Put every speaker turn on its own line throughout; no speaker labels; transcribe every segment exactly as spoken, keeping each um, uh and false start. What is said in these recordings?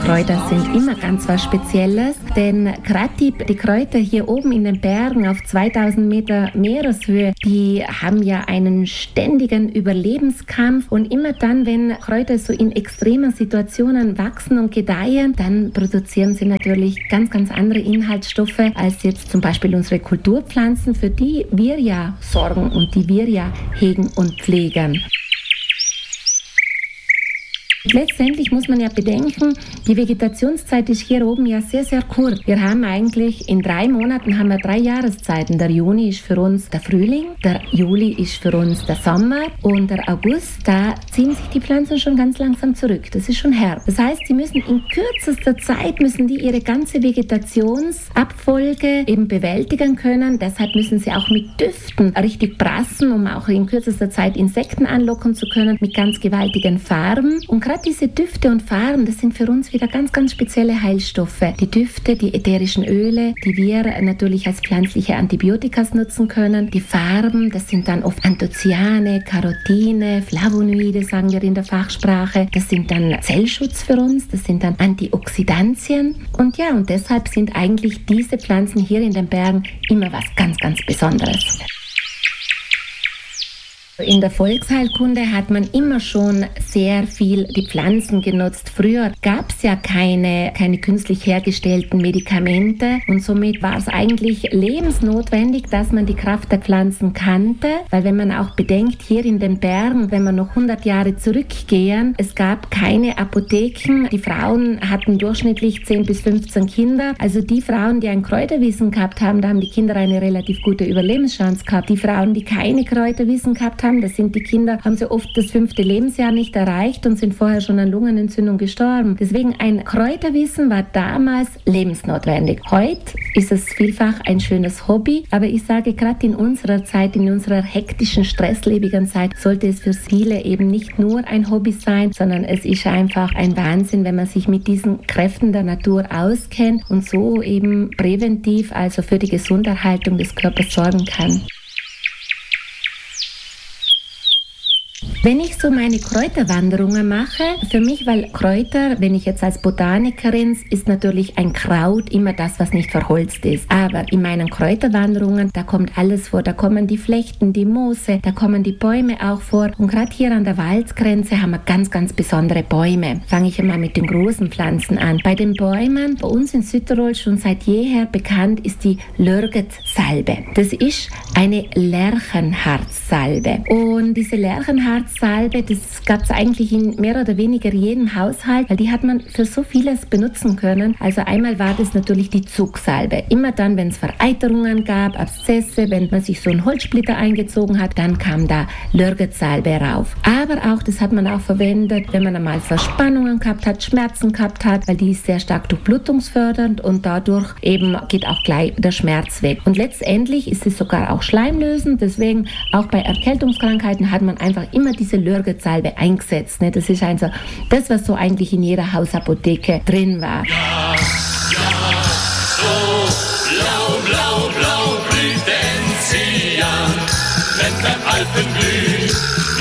Kräuter sind immer ganz was Spezielles, denn gerade die, die Kräuter hier oben in den Bergen auf zweitausend Meter Meereshöhe, die haben ja einen ständigen Überlebenskampf und immer dann, wenn Kräuter so in extremen Situationen wachsen und gedeihen, dann produzieren sie natürlich ganz, ganz andere Inhaltsstoffe als jetzt zum Beispiel unsere Kulturpflanzen, für die wir ja sorgen und die wir ja hegen und pflegen. Letztendlich muss man ja bedenken, die Vegetationszeit ist hier oben ja sehr, sehr kurz. Wir haben eigentlich in drei Monaten haben wir drei Jahreszeiten. Der Juni ist für uns der Frühling, der Juli ist für uns der Sommer und der August, da ziehen sich die Pflanzen schon ganz langsam zurück. Das ist schon Herbst. Das heißt, die müssen in kürzester Zeit müssen die ihre ganze Vegetationsabfolge eben bewältigen können. Deshalb müssen sie auch mit Düften richtig brassen, um auch in kürzester Zeit Insekten anlocken zu können, mit ganz gewaltigen Farben. Und gerade diese Düfte und Farben, das sind für uns wieder ganz, ganz spezielle Heilstoffe. Die Düfte, die ätherischen Öle, die wir natürlich als pflanzliche Antibiotikas nutzen können. Die Farben, das sind dann oft Anthocyane, Carotine, Flavonoide, sagen wir in der Fachsprache. Das sind dann Zellschutz für uns, das sind dann Antioxidantien. Und ja, und deshalb sind eigentlich diese Pflanzen hier in den Bergen immer was ganz, ganz Besonderes. In der Volksheilkunde hat man immer schon sehr viel die Pflanzen genutzt. Früher gab es ja keine, keine künstlich hergestellten Medikamente und somit war es eigentlich lebensnotwendig, dass man die Kraft der Pflanzen kannte, weil wenn man auch bedenkt, hier in den Bergen, wenn wir noch hundert Jahre zurückgehen, es gab keine Apotheken, die Frauen hatten durchschnittlich zehn bis fünfzehn Kinder, also die Frauen, die ein Kräuterwissen gehabt haben, da haben die Kinder eine relativ gute Überlebenschance gehabt. Die Frauen, die keine Kräuterwissen gehabt haben, das sind die Kinder, haben sie oft das fünfte Lebensjahr nicht erreicht und sind vorher schon an Lungenentzündung gestorben. Deswegen ein Kräuterwissen war damals lebensnotwendig. Heute ist es vielfach ein schönes Hobby, aber ich sage, gerade in unserer Zeit, in unserer hektischen, stresslebigen Zeit, sollte es für viele eben nicht nur ein Hobby sein, sondern es ist einfach ein Wahnsinn, wenn man sich mit diesen Kräften der Natur auskennt und so eben präventiv, also für die Gesunderhaltung des Körpers sorgen kann. Wenn ich so meine Kräuterwanderungen mache, für mich, weil Kräuter, wenn ich jetzt als Botanikerin, ist natürlich ein Kraut immer das, was nicht verholzt ist. Aber in meinen Kräuterwanderungen, da kommt alles vor. Da kommen die Flechten, die Moose, da kommen die Bäume auch vor. Und gerade hier an der Waldgrenze haben wir ganz, ganz besondere Bäume. Fange ich einmal mit den großen Pflanzen an. Bei den Bäumen, bei uns in Südtirol schon seit jeher bekannt, ist die Lörgetsalbe. Das ist eine Lerchenharzsalbe. Und diese Lerchenharzsalbe, das gab es eigentlich in mehr oder weniger jedem Haushalt, weil die hat man für so vieles benutzen können. Also einmal war das natürlich die Zugsalbe. Immer dann, wenn es Vereiterungen gab, Abszesse, wenn man sich so einen Holzsplitter eingezogen hat, dann kam da Lörgetsalbe rauf. Aber auch, das hat man auch verwendet, wenn man einmal Verspannungen gehabt hat, Schmerzen gehabt hat, weil die ist sehr stark durchblutungsfördernd und dadurch eben geht auch gleich der Schmerz weg. Und letztendlich ist es sogar auch schleimlösend, deswegen auch bei Erkältungskrankheiten hat man einfach immer diese Lörgetsalbe eingesetzt. Ne? Das ist also das, was so eigentlich in jeder Hausapotheke drin war.
Ja, ja, so blau, blau, blau blüht Enzian, wenn der Alpen blüht.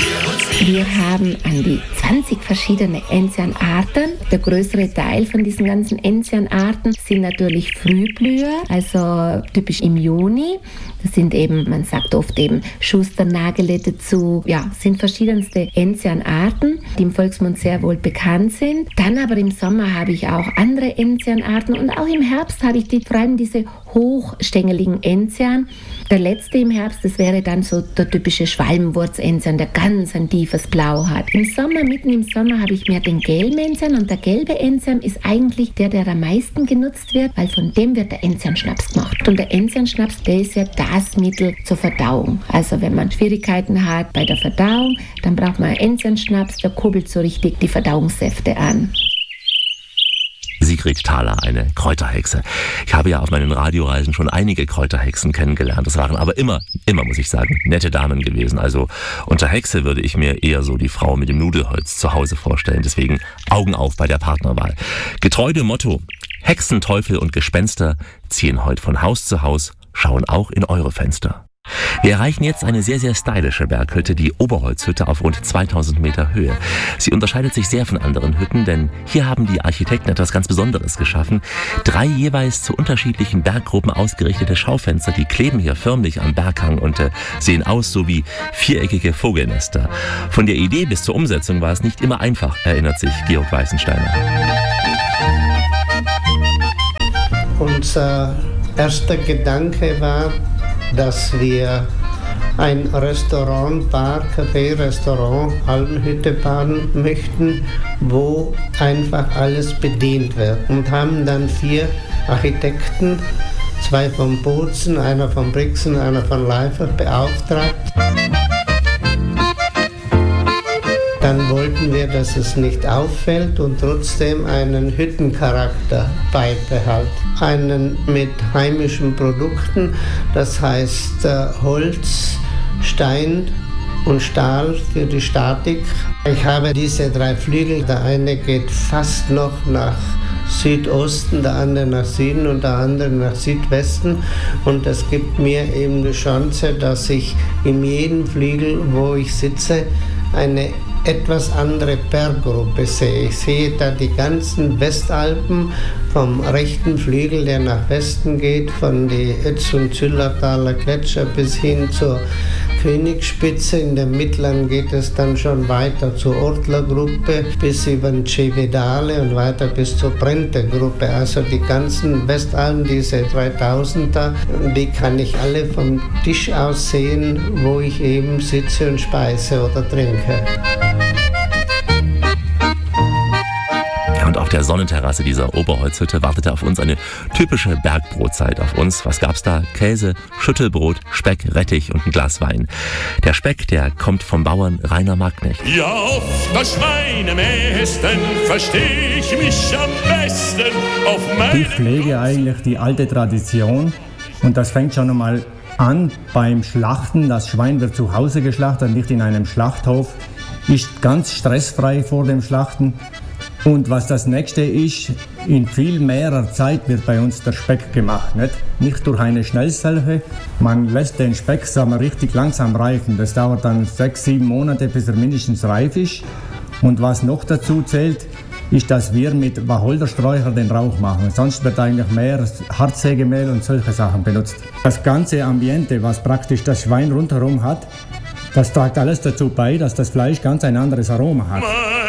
Wir haben an die zwanzig verschiedene Enzianarten. Der größere Teil von diesen ganzen Enzianarten sind natürlich Frühblüher, also typisch im Juni. Das sind eben, man sagt oft eben Schusternagele dazu. Ja, sind verschiedenste Enzianarten, die im Volksmund sehr wohl bekannt sind. Dann aber im Sommer habe ich auch andere Enzianarten und auch im Herbst habe ich die, vor allem diese hochstängeligen Enzian. Der letzte im Herbst, das wäre dann so der typische Schwalbenwurz-Enzian, der ganz ein tiefes Blau hat. Im Sommer, mitten im Sommer, habe ich mehr den gelben Enzian und der gelbe Enzian ist eigentlich der, der am meisten genutzt wird, weil von dem wird der Enzianschnaps gemacht. Und der Enzianschnaps, der ist ja das Mittel zur Verdauung. Also wenn man Schwierigkeiten hat bei der Verdauung, dann braucht man Enzianschnaps, der kurbelt so richtig die Verdauungssäfte an.
Sigrid Thaler, eine Kräuterhexe. Ich habe ja auf meinen Radioreisen schon einige Kräuterhexen kennengelernt. Das waren aber immer, immer muss ich sagen, nette Damen gewesen. Also unter Hexe würde ich mir eher so die Frau mit dem Nudelholz zu Hause vorstellen. Deswegen Augen auf bei der Partnerwahl. Getreu dem Motto, Hexen, Teufel und Gespenster ziehen heute von Haus zu Haus, schauen auch in eure Fenster. Wir erreichen jetzt eine sehr, sehr stylische Berghütte, die Oberholzhütte auf rund zweitausend Meter Höhe. Sie unterscheidet sich sehr von anderen Hütten, denn hier haben die Architekten etwas ganz Besonderes geschaffen. Drei jeweils zu unterschiedlichen Berggruppen ausgerichtete Schaufenster, die kleben hier förmlich am Berghang und äh, sehen aus so wie viereckige Vogelnester. Von der Idee bis zur Umsetzung war es nicht immer einfach, erinnert sich Georg Weißensteiner.
Unser erster Gedanke war, dass wir ein Restaurant, Bar, Café, Restaurant, Almhütte bauen möchten, wo einfach alles bedient wird. Und haben dann vier Architekten, zwei von Bozen, einer von Brixen, einer von Leifert, beauftragt. Dann wollten wir, dass es nicht auffällt und trotzdem einen Hüttencharakter beibehalten. Einen mit heimischen Produkten, das heißt äh, Holz, Stein und Stahl für die Statik. Ich habe diese drei Flügel, der eine geht fast noch nach Südosten, der andere nach Süden und der andere nach Südwesten. Und das gibt mir eben die Chance, dass ich in jedem Flügel, wo ich sitze, eine etwas andere Berggruppe sehe. Ich sehe da die ganzen Westalpen vom rechten Flügel, der nach Westen geht, von die Ötz- und Zillertaler Gletscher bis hin zur Königsspitze. In der mittleren geht es dann schon weiter zur Ortlergruppe bis über den Cevedale und weiter bis zur Brente-Gruppe. Also die ganzen Westalpen, diese dreitausender, die kann ich alle vom Tisch aus sehen, wo ich eben sitze und speise oder trinke.
Und auf der Sonnenterrasse dieser Oberholzhütte wartete auf uns eine typische Bergbrotzeit auf uns. Was gab's da? Käse, Schüttelbrot, Speck, Rettich und ein Glas Wein. Der Speck, der kommt vom Bauern Rainer Magnecht.
Ja, auf das Schweinemästen verstehe ich mich am besten auf meinen...
Ich pflege eigentlich die alte Tradition und das fängt schon einmal an beim Schlachten. Das Schwein wird zu Hause geschlachtet, nicht in einem Schlachthof. Ist ganz stressfrei vor dem Schlachten. Und was das nächste ist, in viel mehrer Zeit wird bei uns der Speck gemacht. Nicht, nicht durch eine Schnellsalve, man lässt den Speck sagen wir, richtig langsam reifen. Das dauert dann sechs, sieben Monate, bis er mindestens reif ist. Und was noch dazu zählt, ist, dass wir mit Wacholdersträucher den Rauch machen. Sonst wird eigentlich mehr Hartsägemehl und solche Sachen benutzt. Das ganze Ambiente, was praktisch das Schwein rundherum hat, das trägt alles dazu bei, dass das Fleisch ganz ein anderes Aroma hat.